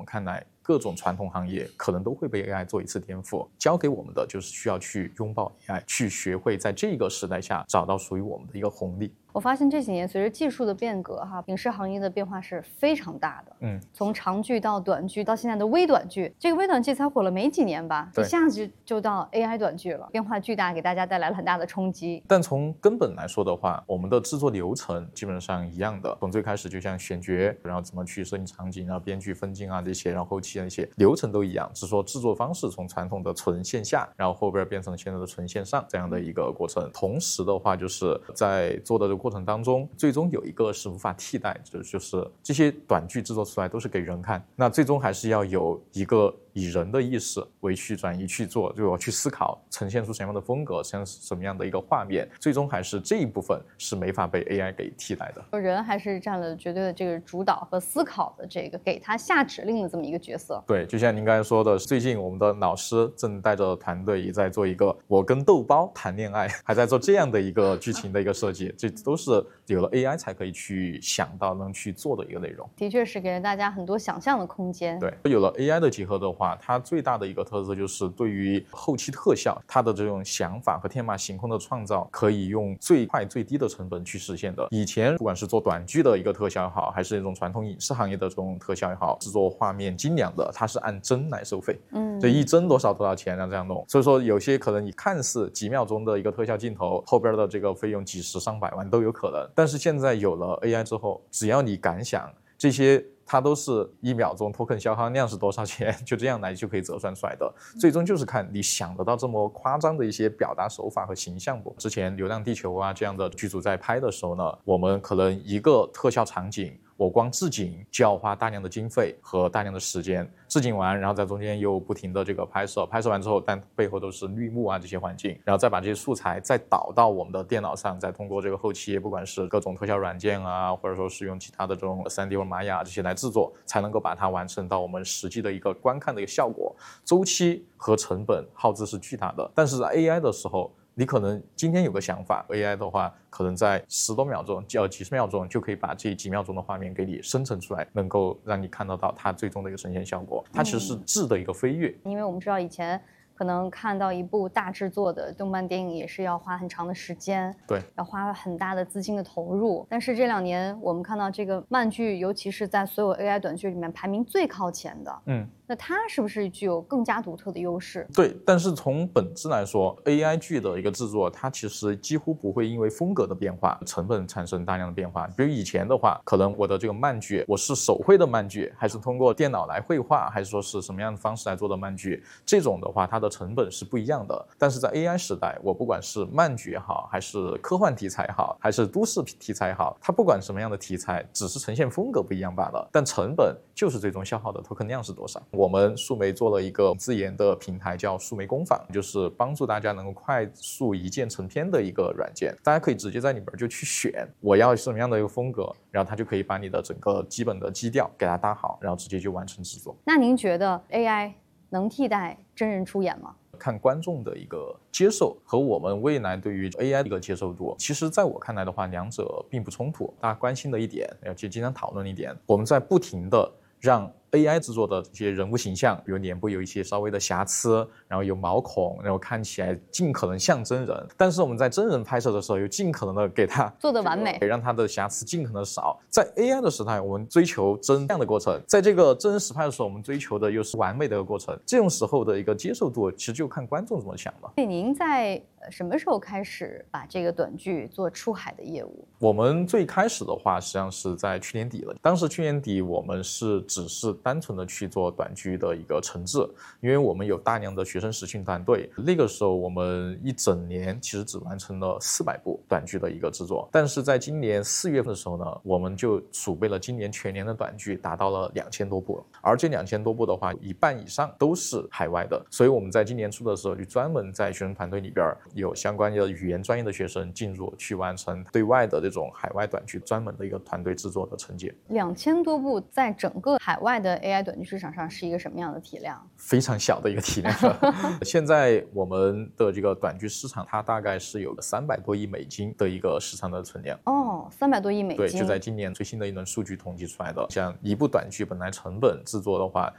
看来，各种传统行业可能都会被 AI 做一次颠覆。交给我们的就是需要去拥抱 AI， 去学会在这个时代下找到属于我们的一个红利。 我发现这几年随着技术的变革，影视行业的变化是非常大的。从长剧到短剧到现在的微短剧，这个微短剧才火了没几年吧，一下子就到 AI 短剧了，变化巨大，给大家带来了很大的冲击。 但从根本来说的话，我们的制作流程基本上一样的，从最开始就像选角，然后怎么去设计场景啊、编剧分镜啊这些，然后后期那些流程都一样，只是说制作方式从传统的纯线下，然后后边变成现在的纯线上这样的一个过程。同时的话，就是在做的这个过程当中，最终有一个是无法替代的，就是这些短剧制作出来都是给人看，那最终还是要有一个以人的意识为去转移去做，就我去思考呈现出什么样的风格，像什么样的一个画面，最终还是这一部分是没法被 AI 给替代的。 人还是占了绝对的这个主导和思考的这个给他下指令的这么一个角色。 对，就像您刚才说的，最近我们的老师正带着团队也在做一个我跟豆包谈恋爱，还在做这样的一个剧情的一个设计，这都是有了 AI 才可以去想到能去做的一个内容。 的确是给了大家很多想象的空间。 对，有了 AI 的结合的话，它最大的一个特色就是对于后期特效，它的这种想法和天马行空的创造，可以用最快最低的成本去实现的。以前不管是做短剧的一个特效也好，还是那种传统影视行业的这种特效也好，制作画面精良的，它是按帧来收费。这一帧多少钱这样弄。所以说有些可能你看似几秒钟的一个特效镜头，后边的这个费用几十上百万都有可能。但是现在有了 AI 之后，只要你敢想，这些它都是1秒钟 token 消耗量是多少钱，就这样来就可以折算出来的。最终就是看你想得到这么夸张的一些表达手法和形象不？之前《流浪地球》啊这样的剧组在拍的时候呢，我们可能一个特效场景，我光置景就要花大量的经费和大量的时间，置景完，然后在中间又不停的这个拍摄完之后，但背后都是绿幕啊这些环境，然后再把这些素材再导到我们的电脑上，再通过这个后期，不管是各种特效软件啊，或者说是用其他的这种 3D 或者玛雅这些来制作，才能够把它完成到我们实际的一个观看的一个效果。周期和成本耗资是巨大的，但是在 AI 的时候，你可能今天有个想法 ，AI 的话可能在10多秒钟，几十秒钟就可以把这几秒钟的画面给你生成出来，能够让你看得到它最终的一个呈现效果。它其实是质的一个飞跃。 因为我们知道以前可能看到一部大制作的动漫电影也是要花很长的时间， 对， 要花很大的资金的投入。但是这2年我们看到这个漫剧，尤其是在所有 AI 短剧里面排名最靠前的，那它是不是具有更加独特的优势？ 对，但是从本质来说 ，AI 剧的一个制作，它其实几乎不会因为风格的变化，成本产生大量的变化。比如以前的话，可能我的这个漫剧，我是手绘的漫剧，还是通过电脑来绘画，还是说是什么样的方式来做的漫剧，这种的话，它的成本是不一样的。但是在 AI 时代，我不管是漫剧也好，还是科幻题材也好，还是都市题材也好，它不管什么样的题材，只是呈现风格不一样罢了，但成本就是最终消耗的 token 量是多少。我们树莓做了一个自研的平台叫树莓工坊，就是帮助大家能够快速一键成片的一个软件，大家可以直接在里边就去选我要什么样的一个风格，然后它就可以把你的整个基本的基调给它搭好，然后直接就完成制作。 那您觉得 AI 能替代真人出演吗？ 看观众的一个接受和我们未来对于 AI 的一个接受度，其实在我看来的话，两者并不冲突。大家关心的一点，要去经常讨论一点，我们在不停的让 AI 制作的这些人物形象，比如脸部有一些稍微的瑕疵，然后有毛孔，然后看起来尽可能像真人，但是我们在真人拍摄的时候又尽可能的给它做得完美， 让它的瑕疵尽可能少。在 AI 的时代，我们追求真样的过程，在这个真人实拍的时候，我们追求的又是完美的一个过程。这种时候的一个接受度，其实就看观众怎么想了。 所以您在什么时候开始把这个短剧做出海的业务？ 我们最开始的话，实际上是在去年底了。当时去年底，我们只是单纯的去做短剧的一个承制，因为我们有大量的学生实训团队。那个时候，我们一整年其实只完成了400部短剧的一个制作。但是在今年4月份的时候呢，我们就储备了今年全年的短剧，达到了2000多部。而这2000多部的话，一半以上都是海外的。所以我们在今年初的时候，就专门在学生团队里边有相关的语言专业的学生进入，去完成对外的这种海外短剧专门的一个团队制作的承接。 2000多部在整个海外的 AI 短剧市场上是一个什么样的体量？ 非常小的一个体量。现在我们的这个短剧市场，它大概是有300多亿美金的一个市场的存量。 哦，300多亿美金。 对，就在今年最新的一轮数据统计出来的。像一部短剧本来成本制作的话，